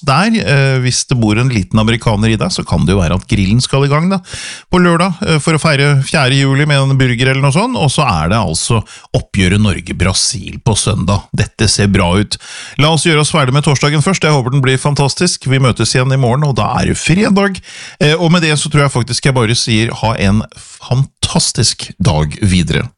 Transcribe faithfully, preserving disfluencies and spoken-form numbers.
der. Eh, hvis det bor en liten amerikaner i deg, så kan det jo være at grillen skal i gang da, på lørdag, eh, for å feire fjerde juli med en burger eller noe sånt, og så er det altså oppgjøret Norge-Brasil på søndag. Dette ser bra ut. La oss gjøre oss ferdig med torsdagen først, jeg håper den blir fantastisk. Vi møtes igjen i morgen, og da er det fredag. Eh, og med det så tror jeg faktisk jeg bare sier ha en fantastisk dag videre.